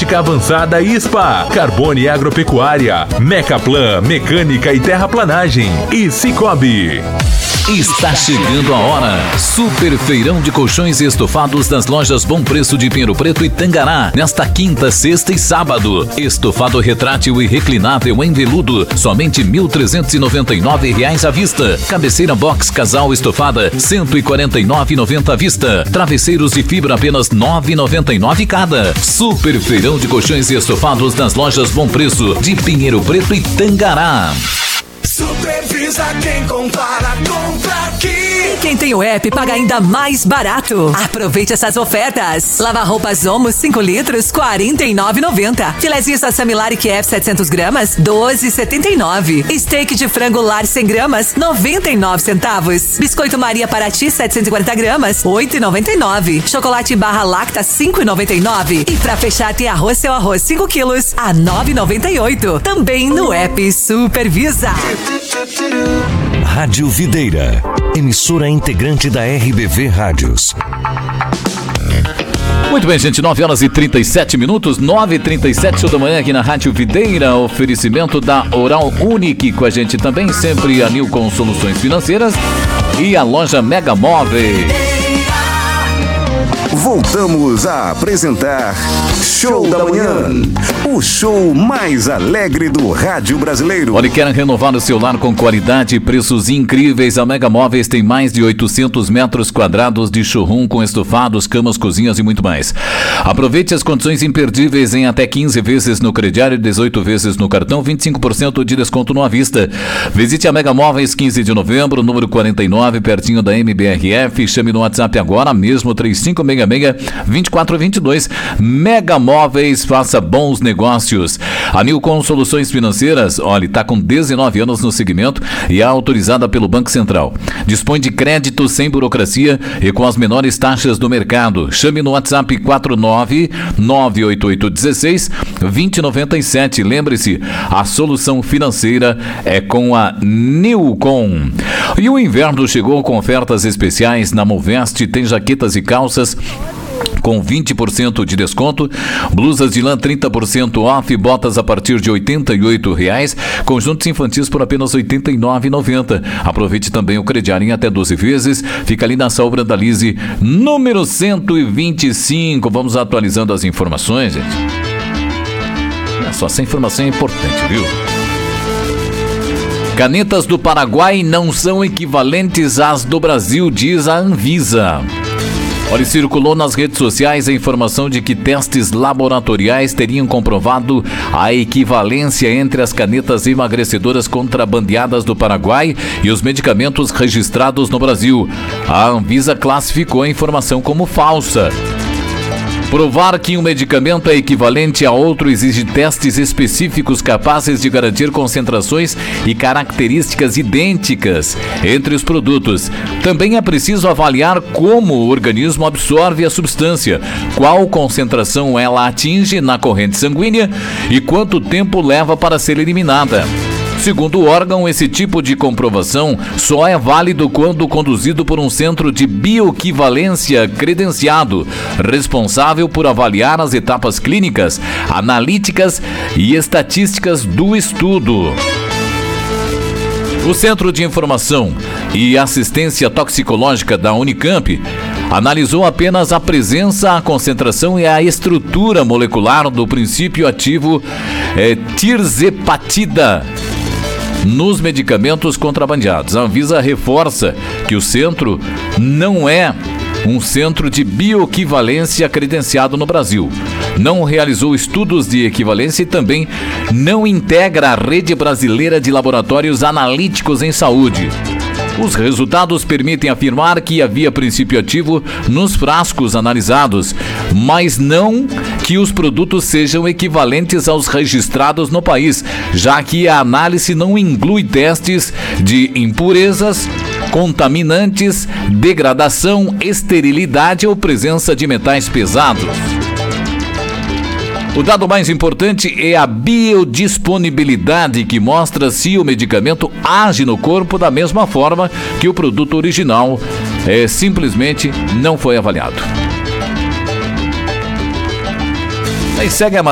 Ótica Avançada e Spa, Carbone Agropecuária, Mecaplan, Mecânica e Terraplanagem e Cicobi. Está chegando a hora. Super feirão de colchões e estofados das lojas Bom Preço de Pinheiro Preto e Tangará. Nesta quinta, sexta e sábado. Estofado retrátil e reclinável em veludo, somente R$ 1.399 à vista. Cabeceira box casal estofada, R$ 149,90 à vista. Travesseiros de fibra, apenas R$ 9,99 cada. Super feirão de colchões e estofados das lojas Bom Preço de Pinheiro Preto e Tangará. Supervisa quem compara, compra aqui. E quem tem o app paga ainda mais barato. Aproveite essas ofertas. Lava roupas Omo 5 litros, R$ 49,90. Filezinho Sassamilari Kiev 700 gramas, R$ 12,79. Steak de frango lar 100 gramas, 99 centavos. Biscoito Maria Paraty 740 gramas, R$ 8,99. Chocolate barra Lacta 5,99. E pra fechar tem arroz Seu Arroz 5 quilos, a R$ 9,98. Também no app Supervisa. Rádio Videira, emissora integrante da RBV Rádios. Muito bem, gente, 9h37, 9h37, show da manhã aqui na Rádio Videira, oferecimento da Oral Unique com a gente também, sempre a Nilcon Soluções Financeiras e a loja Mega Móveis. Voltamos a apresentar Show da Manhã, o show mais alegre do rádio brasileiro. Olha, querem renovar o seu lar com qualidade e preços incríveis? A Mega Móveis tem mais de 800 metros quadrados de showroom com estofados, camas, cozinhas e muito mais. Aproveite as condições imperdíveis em até 15 vezes no crediário, 18 vezes no cartão, 25% de desconto no à vista. Visite a Mega Móveis 15 de novembro, número 49, pertinho da MBRF. Chame no WhatsApp agora mesmo, 3566-2422. Mega Móveis, faça bons negócios. A Nilcon Soluções Financeiras, olha, está com 19 anos no segmento e é autorizada pelo Banco Central. Dispõe de crédito sem burocracia e com as menores taxas do mercado. Chame no WhatsApp 49-98816-2097. Lembre-se, a solução financeira é com a Nilcon. E o inverno chegou com ofertas especiais na Moveste. Tem jaquetas e calças com 20% de desconto, blusas de lã 30% off, botas a partir de R$ 88,00, conjuntos infantis por apenas R$ 89,90. Aproveite também o crediário em até 12 vezes, fica ali na Saul Brandalize, número 125. Vamos atualizando as informações, gente. Olha só, essa informação é importante, viu? Canetas do Paraguai não são equivalentes às do Brasil, diz a Anvisa. Olha, circulou nas redes sociais a informação de que testes laboratoriais teriam comprovado a equivalência entre as canetas emagrecedoras contrabandeadas do Paraguai e os medicamentos registrados no Brasil. A Anvisa classificou a informação como falsa. Provar que um medicamento é equivalente a outro exige testes específicos capazes de garantir concentrações e características idênticas entre os produtos. Também é preciso avaliar como o organismo absorve a substância, qual concentração ela atinge na corrente sanguínea e quanto tempo leva para ser eliminada. Segundo o órgão, esse tipo de comprovação só é válido quando conduzido por um centro de bioequivalência credenciado, responsável por avaliar as etapas clínicas, analíticas e estatísticas do estudo. O Centro de Informação e Assistência Toxicológica da Unicamp analisou apenas a presença, a concentração e a estrutura molecular do princípio ativo tirzepatida nos medicamentos contrabandeados. A Anvisa reforça que o centro não é um centro de bioequivalência credenciado no Brasil. Não realizou estudos de equivalência e também não integra a rede brasileira de laboratórios analíticos em saúde. Os resultados permitem afirmar que havia princípio ativo nos frascos analisados, mas não que os produtos sejam equivalentes aos registrados no país, já que a análise não inclui testes de impurezas, contaminantes, degradação, esterilidade ou presença de metais pesados. O dado mais importante é a biodisponibilidade, que mostra se o medicamento age no corpo da mesma forma que o produto original. Simplesmente não foi avaliado. Aí segue a